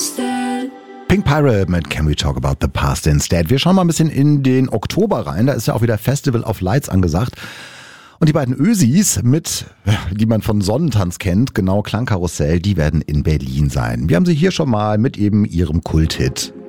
instead. Pink Pirate mit Can We Talk About the Past Instead. Wir schauen mal ein bisschen in den Oktober rein. Da ist ja auch wieder Festival of Lights angesagt. Und die beiden Ösis die man von Sonnentanz kennt, genau Klangkarussell, die werden in Berlin sein. Wir haben sie hier schon mal mit eben ihrem Kulthit.